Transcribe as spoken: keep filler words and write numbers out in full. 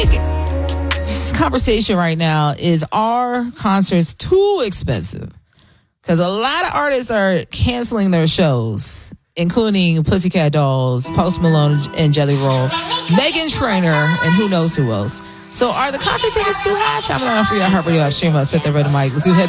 This conversation right now is, are concerts too expensive? Because a lot of artists are canceling their shows, including Pussycat Dolls, Post Malone and Jelly Roll, Meghan Trainor, and who knows who else. So are the concert tickets too high? Chime in on our free iHeartRadio app, stream us at the Red Mic. Let's do head